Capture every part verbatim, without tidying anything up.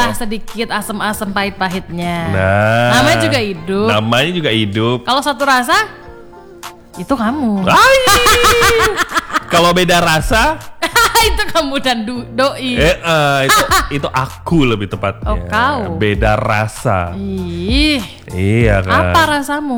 Adalah sedikit asam-asam pahit-pahitnya. Nah, namanya juga hidup. Namanya juga hidup. Kalau satu rasa, itu kamu. Kalau beda rasa, itu kamu dan du- doi. eh, uh, itu itu aku lebih tepatnya. Oh, kau. Beda rasa. Ih, Iya kan. apa rasamu?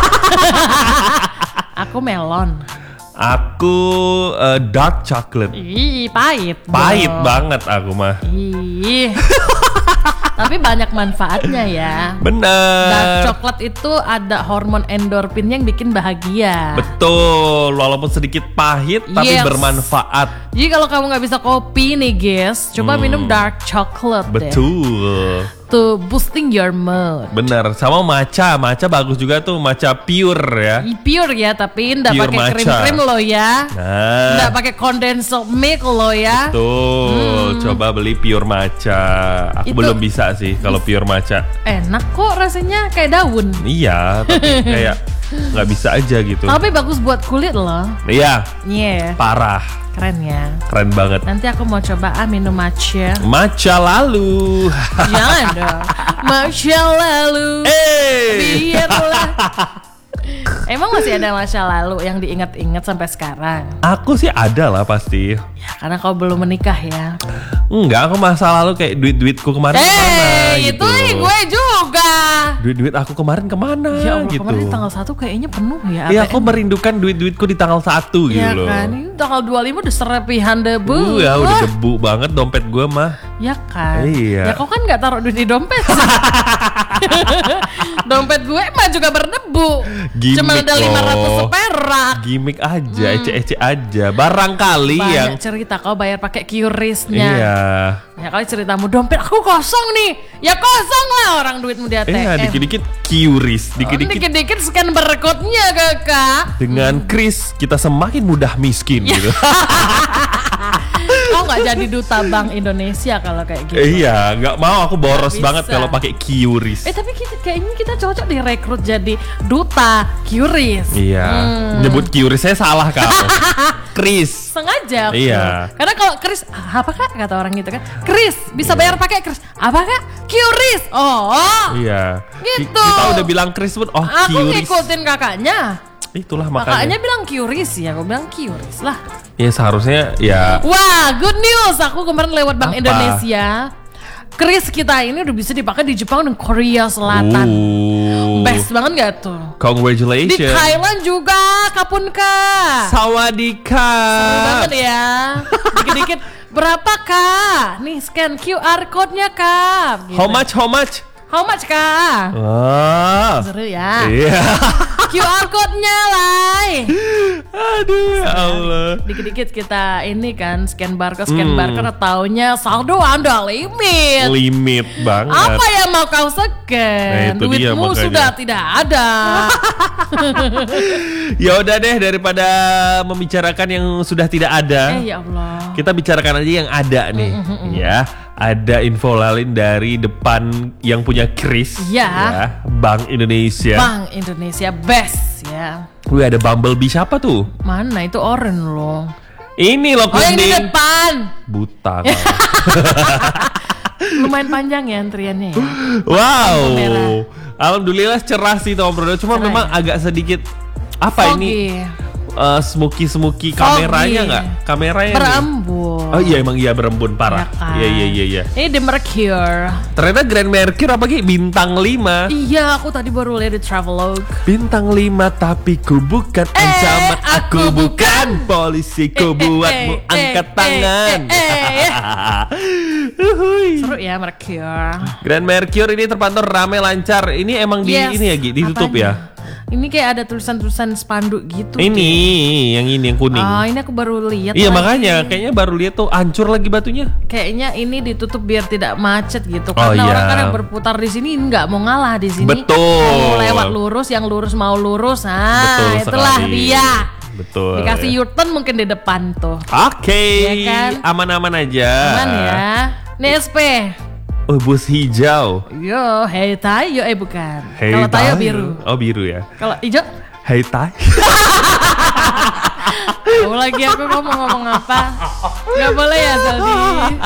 Aku melon. Aku uh, dark chocolate. Ih, pahit. Pahit dong. banget aku mah. Ih. Tapi banyak manfaatnya ya. Bener. Dark coklat itu ada hormon endorfin yang bikin bahagia. Betul, walaupun sedikit pahit tapi Yes. bermanfaat. Jadi kalau kamu nggak bisa kopi nih guys, coba Hmm. minum dark chocolate deh. Betul. Tuh boosting your mood. Bener, sama matcha, matcha bagus juga tuh, matcha pure ya. Ih, pure ya, tapi nggak Pure pakai matcha. krim-krim lo ya. Nah, Nggak pakai condensed milk lo ya. tuh, coba beli pure matcha. Aku Itu- belum bisa sih kalau pure matcha. Enak kok rasanya kayak daun. Iya, tapi kayak nggak bisa aja gitu. Tapi bagus buat kulit loh. Iya, Iya, parah, keren ya. keren banget. Nanti aku mau coba ah minum matcha. Matcha lalu. Jangan dong. Matcha lalu. Eh. Biarlah. Emang masih ada masa lalu yang diingat-ingat sampai sekarang? Aku sih ada lah pasti. Ya karena kau belum menikah ya. Enggak, aku masa lalu kayak duit-duitku kemarin kemana Eh, gitu. itu nih gue juga. Duit-duit aku kemarin kemana Ya Allah, gitu. kemarin tanggal satu kayaknya penuh ya. Iya, A T M. aku merindukan duit-duitku di tanggal satu gitu Ya loh. kan, ini tanggal dua puluh lima udah serpihan debu. Uh, ya udah Wah, debu banget dompet gue mah. ya kan. Iya. Ya kau kan nggak taruh duit di dompet. Dompet gue mah juga berdebu. Gimik Cuma ada lima ratus loh. perak. Gimik aja, ece-ece aja. Barangkali Banyak yang cerita kau bayar pakai QRIS-nya. iya. Ya kali ceritamu dompet aku kosong nih. Ya kosong lah orang duitmu di A T M. Iya, dikit-dikit kiuris, Oh, dikit-dikit dikit-dikit scan barcode-nya kakak. dengan kris kita semakin mudah miskin Iya. gitu. Kau nggak jadi duta Bank Indonesia kalau kayak gitu. Iya, nggak mau, aku boros Nggak banget bisa. kalau pakai kiuris. Eh tapi kita kayaknya kita cocok direkrut jadi duta QRIS. Iya, Hmm. nyebut kiurisnya salah kamu. Kris. Sengaja. aku. Iya. Karena kalau Kris, "Ah, apa kak kata orang gitu kan? Kris bisa bayar pakai Kris. Apa kak? QRIS. Oh. Iya. Ki- Gitu. Kita udah bilang kris pun, oh Aku kiuris. ngikutin kakaknya. Itulah Kakaknya makanya. bilang QRIS ya, aku bilang QRIS lah. Ya seharusnya ya. Wah, good news. Aku kemarin lewat Bank Apa? Indonesia. Kris kita ini udah bisa dipakai di Jepang dan Korea Selatan. Uh, Best banget gak tuh? Di Congratulations. Thailand juga, kapun kak. Sawadika. Seru banget ya. Dikit-dikit berapa kak? Nih scan Q R code-nya kak. Gitu. How much? How much? How much kak? Ah. Seru ya. Iya. Q R code-nya lah. Aduh, ya Allah. Dikit-dikit kita ini kan scan barcode, scan Hmm. barcode, taunya saldo anda limit. Limit banget. Apa yang mau kau Nah, scan? itu dia Duitmu makanya. sudah tidak ada. Ya udah deh, daripada membicarakan yang sudah tidak ada, Eh ya Allah. kita bicarakan aja yang ada nih. Ya, ada info lain dari depan yang punya kris. Ya. Ya, Bank Indonesia. Bank Indonesia best ya. Wih, ada Bumblebee siapa tuh? Mana itu orange loh. Ini loh Oh yang di kuning. depan. Buta kau. Lumayan panjang ya antriannya ya. Wow. merah. Alhamdulillah cerah sih Tom Bro. Cuma Cerah memang ya? agak sedikit apa ini? Foggy. Uh, smoky-smoky Foggy. kameranya nggak? Kameranya nih. Berembun. Oh iya emang iya berembun parah. Ya kan? Iya iya iya iya. Ini The Mercure. Ternyata Grand Mercure apa Ki? Bintang lima. Iya, aku tadi baru lihat di Travelogue. Bintang lima tapi ku bukan Eh, ancaman, aku aku bukan bukan. polisi, ku Eh, eh, buatmu eh, angkat eh, tangan. eh, eh, Uhuy. Seru ya Mercure. Grand Mercure ini terpantau ramai lancar. Ini emang di Yes. ini ya Gi, ditutup Apanya? ya. Ini kayak ada tulisan-tulisan spanduk gitu. Ini yang ini yang kuning. Ah, ini aku baru lihat. Iya lagi. makanya kayaknya baru lihat tuh hancur lagi batunya. Kayaknya ini ditutup biar tidak macet gitu. Oh, Karena iya. orang kan yang berputar di sini nggak mau ngalah di sini. Betul. Mau lewat lurus, yang lurus mau lurus. Ah, Betul itulah sekali. dia. Betul. Dikasih U-turn mungkin di depan tuh. Oke, Iya kan? aman-aman aja. Aman ya. Ini S P. Oh, bus hijau. Yo, hey tayo eh bukan. Hey, Kalau tayo tayo. biru. Oh biru ya. Kalau hijau, Hey tai. tahu lagi aku ngomong-ngomong apa? Gak boleh ya tadi.